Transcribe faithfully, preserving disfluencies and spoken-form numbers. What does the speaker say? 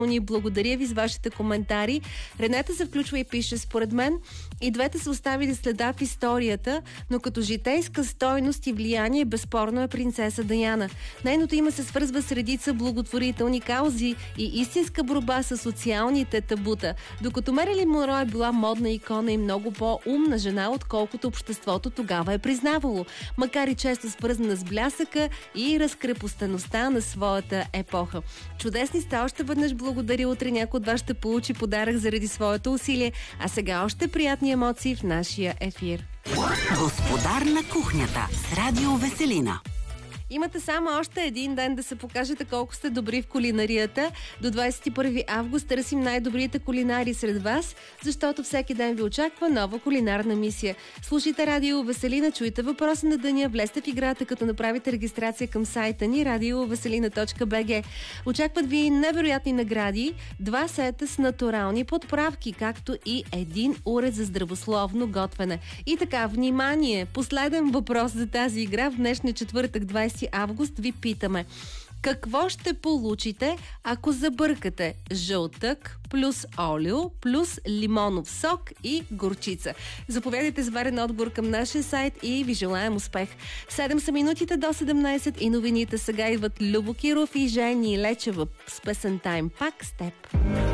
Благодаря ви за вашите коментари. Ренета се включва и пише: според мен и двете са оставили следа в историята, но като житейска стойност и влияние безспорно е принцеса Даяна. Нейното име се свързва с редица благотворителни каузи и истинска борба с социалните табута. Докато Мерилин Монро е била модна икона и много по-умна жена, отколкото обществото тогава е признавало, макар и често свързана с блясъка и разкрепостеността на своята епоха. Чудесни сте, още веднъж благодаря. Утре някой от вас ще получи подарък заради своето усилие. А сега още приятни емоции в нашия ефир. Господар на кухнята с Радио Веселина. Имате само още един ден да се покажете колко сте добри в кулинарията. До двадесет и първи август търсим най-добрите кулинари сред вас, защото всеки ден ви очаква нова кулинарна мисия. Слушайте Радио Веселина, чуйте въпроса на деня, влезте в играта, като направите регистрация към сайта ни радио веселина точка би джи. Очакват ви невероятни награди, два сета с натурални подправки, както и един уред за здравословно готвене. И така, внимание! Последен въпрос за тази игра в днешния четвъртък, двадесети август, ви питаме: какво ще получите, ако забъркате жълтък плюс олио плюс лимонов сок и горчица? Заповядайте с верен отговор към нашия сайт и ви желаем успех. седем са минутите до седемнадесет и новините. Сега идват Любо Киров и Жени Лечева с песента "Им пак с теб".